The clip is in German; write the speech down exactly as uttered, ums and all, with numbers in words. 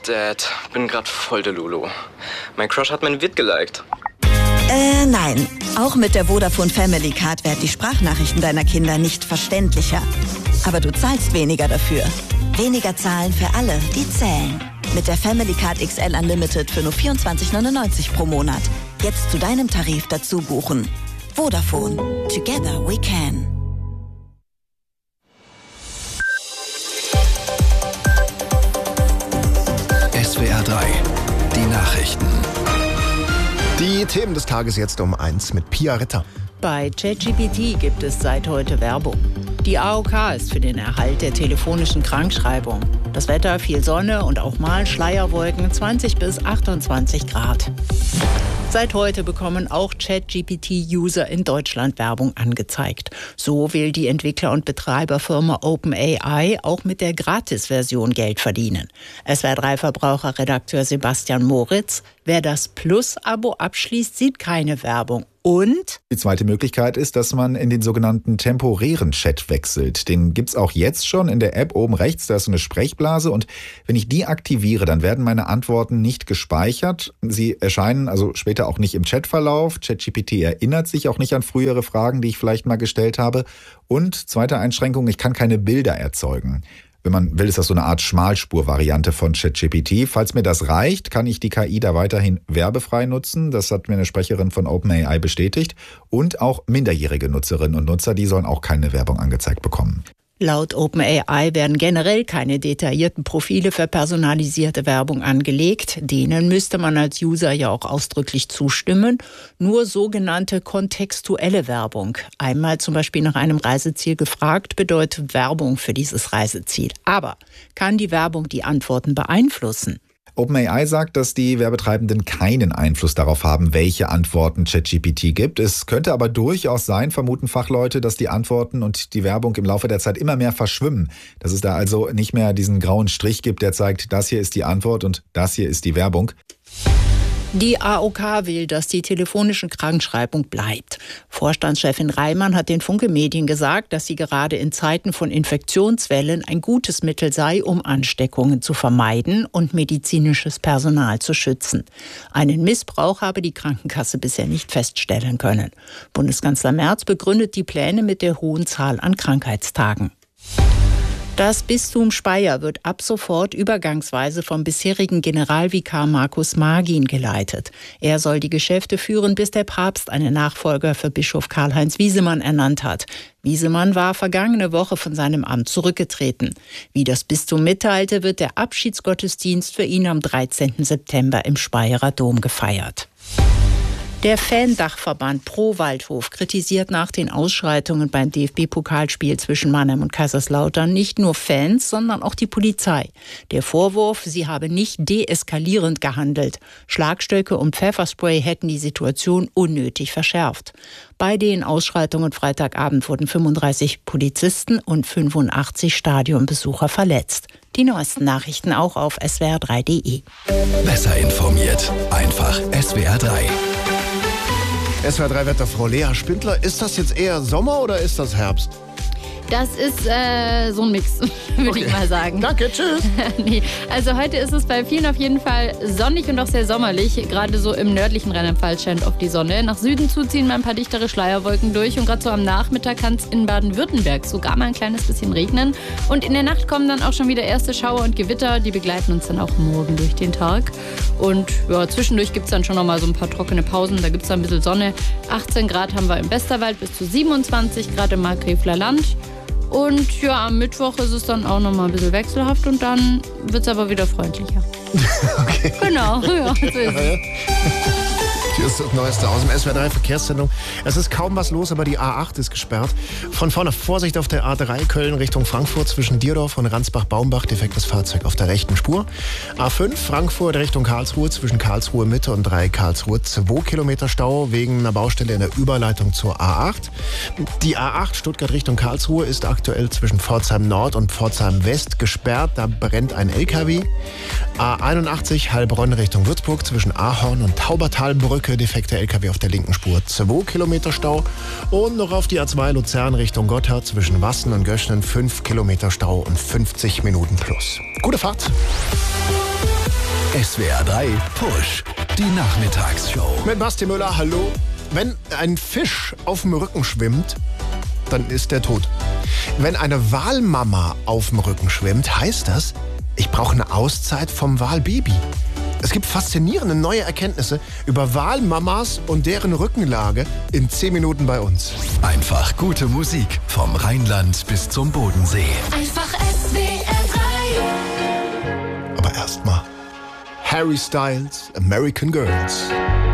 Dad, bin grad voll der Lulu. Mein Crush hat mein Vid geliked. Äh, nein. Auch mit der Vodafone Family Card werden die Sprachnachrichten deiner Kinder nicht verständlicher. Aber du zahlst weniger dafür. Weniger zahlen für alle, die zählen. Mit der Family Card X L Unlimited für nur vierundzwanzig neunundneunzig pro Monat. Jetzt zu deinem Tarif dazu buchen. Vodafone. Together we can. S W R drei. Die Nachrichten. Die Themen des Tages jetzt um eins mit Pia Ritter. Bei ChatGPT gibt es seit heute Werbung. Die A O K ist für den Erhalt der telefonischen Krankschreibung. Das Wetter, viel Sonne und auch mal Schleierwolken, zwanzig bis achtundzwanzig Grad. Seit heute bekommen auch ChatGPT-User in Deutschland Werbung angezeigt. So will die Entwickler- und Betreiberfirma OpenAI auch mit der Gratis-Version Geld verdienen. S W R drei Verbraucherredakteur Sebastian Moritz: Wer das Plus-Abo abschließt, sieht keine Werbung. Und? Die zweite Möglichkeit ist, dass man in den sogenannten temporären Chat wechselt. Den gibt's auch jetzt schon in der App oben rechts. Da ist so eine Sprechblase und wenn ich die aktiviere, dann werden meine Antworten nicht gespeichert. Sie erscheinen also später auch nicht im Chatverlauf. ChatGPT erinnert sich auch nicht an frühere Fragen, die ich vielleicht mal gestellt habe. Und zweite Einschränkung, ich kann keine Bilder erzeugen. Wenn man will, ist das so eine Art Schmalspur-Variante von ChatGPT. Falls mir das reicht, kann ich die K I da weiterhin werbefrei nutzen. Das hat mir eine Sprecherin von OpenAI bestätigt. Und auch minderjährige Nutzerinnen und Nutzer, die sollen auch keine Werbung angezeigt bekommen. Laut OpenAI werden generell keine detaillierten Profile für personalisierte Werbung angelegt. Denen müsste man als User ja auch ausdrücklich zustimmen. Nur sogenannte kontextuelle Werbung. Einmal zum Beispiel nach einem Reiseziel gefragt, bedeutet Werbung für dieses Reiseziel. Aber kann die Werbung die Antworten beeinflussen? OpenAI sagt, dass die Werbetreibenden keinen Einfluss darauf haben, welche Antworten ChatGPT gibt. Es könnte aber durchaus sein, vermuten Fachleute, dass die Antworten und die Werbung im Laufe der Zeit immer mehr verschwimmen. Dass es da also nicht mehr diesen grauen Strich gibt, der zeigt, das hier ist die Antwort und das hier ist die Werbung. Die A O K will, dass die telefonische Krankschreibung bleibt. Vorstandschefin Reimann hat den Funke Medien gesagt, dass sie gerade in Zeiten von Infektionswellen ein gutes Mittel sei, um Ansteckungen zu vermeiden und medizinisches Personal zu schützen. Einen Missbrauch habe die Krankenkasse bisher nicht feststellen können. Bundeskanzler Merz begründet die Pläne mit der hohen Zahl an Krankheitstagen. Das Bistum Speyer wird ab sofort übergangsweise vom bisherigen Generalvikar Markus Magin geleitet. Er soll die Geschäfte führen, bis der Papst einen Nachfolger für Bischof Karl-Heinz Wiesemann ernannt hat. Wiesemann war vergangene Woche von seinem Amt zurückgetreten. Wie das Bistum mitteilte, wird der Abschiedsgottesdienst für ihn am dreizehnten September im Speyerer Dom gefeiert. Der Fan-Dachverband Pro Waldhof kritisiert nach den Ausschreitungen beim D F B-Pokalspiel zwischen Mannheim und Kaiserslautern nicht nur Fans, sondern auch die Polizei. Der Vorwurf, sie habe nicht deeskalierend gehandelt. Schlagstöcke und Pfefferspray hätten die Situation unnötig verschärft. Bei den Ausschreitungen Freitagabend wurden fünfunddreißig Polizisten und fünfundachtzig Stadionbesucher verletzt. Die neuesten Nachrichten auch auf S W R drei punkt de. Besser informiert. Einfach S W R drei. S W R drei Wetter, Frau Lea Spindler. Ist das jetzt eher Sommer oder ist das Herbst? Das ist äh, so ein Mix, würde Okay. ich mal sagen. Danke, tschüss. nee. Also heute ist es bei vielen auf jeden Fall sonnig und auch sehr sommerlich. Gerade so im nördlichen Rheinland-Pfalz scheint oft die Sonne. Nach Süden zuziehen mal ein paar dichtere Schleierwolken durch und gerade so am Nachmittag kann es in Baden-Württemberg sogar mal ein kleines bisschen regnen. Und in der Nacht kommen dann auch schon wieder erste Schauer und Gewitter. Die begleiten uns dann auch morgen durch den Tag. Und ja, zwischendurch gibt es dann schon noch mal so ein paar trockene Pausen. Da gibt es dann ein bisschen Sonne. achtzehn Grad haben wir im Westerwald, bis zu siebenundzwanzig Grad im Markgräfler Land. Und ja, am Mittwoch ist es dann auch noch mal ein bisschen wechselhaft und dann wird es aber wieder freundlicher. Okay. Genau, ja, so ist es. Hier ist das Neueste aus dem S W R drei Verkehrssendung. Es ist kaum was los, aber die A acht ist gesperrt. Von vorne Vorsicht auf der A drei Köln Richtung Frankfurt zwischen Dierdorf und Ransbach-Baumbach. Defektes Fahrzeug auf der rechten Spur. A fünf Frankfurt Richtung Karlsruhe zwischen Karlsruhe Mitte und drei Karlsruhe. zwei Kilometer Stau wegen einer Baustelle in der Überleitung zur A acht. Die A acht Stuttgart Richtung Karlsruhe ist aktuell zwischen Pforzheim Nord und Pforzheim West gesperrt. Da brennt ein L K W. A einundachtzig Heilbronn Richtung Würzburg zwischen Ahorn und Taubertalbrücke. Defekter L K W auf der linken Spur, zwei Kilometer Stau. Und noch auf die A zwei Luzern Richtung Gotthard zwischen Wassen und Göschnen fünf Kilometer Stau und fünfzig Minuten plus. Gute Fahrt! S W R drei Push, die Nachmittagsshow. Mit Basti Müller, hallo. Wenn ein Fisch auf dem Rücken schwimmt, dann ist der tot. Wenn eine Walmama auf dem Rücken schwimmt, heißt das, ich brauche eine Auszeit vom Walbaby. Es gibt faszinierende neue Erkenntnisse über Walmamas und deren Rückenlage in zehn Minuten bei uns. Einfach gute Musik vom Rheinland bis zum Bodensee. Einfach S W R drei. Aber erstmal Harry Styles, American Girls.